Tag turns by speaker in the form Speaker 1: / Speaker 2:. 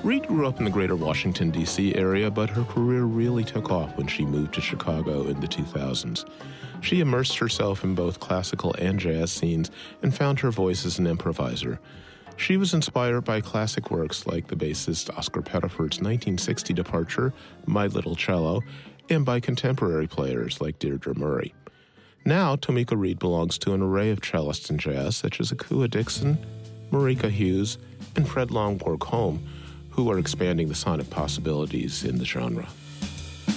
Speaker 1: Reed grew up in the greater Washington, D.C. area, but her career really took off when she moved to Chicago in the 2000s. She immersed herself in both classical and jazz scenes and found her voice as an improviser. She was inspired by classic works like the bassist Oscar Pettiford's 1960 departure, My Little Cello, and by contemporary players like Deirdre Murray. Now, Tomiko Reed belongs to an array of cellists in jazz, such as Akua Dixon, Marika Hughes, and Fred Longborg Holm, who are expanding the sonic possibilities in the genre.